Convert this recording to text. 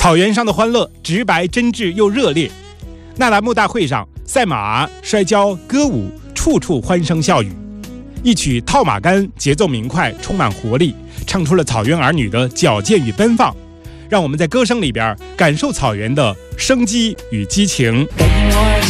草原上的欢乐直白真挚又热烈。那栏目大会上，赛马、摔跤、歌舞，处处欢声笑语。一曲套马杆，节奏明快，充满活力，唱出了草原儿女的矫健与奔放。让我们在歌声里边感受草原的生机与激情。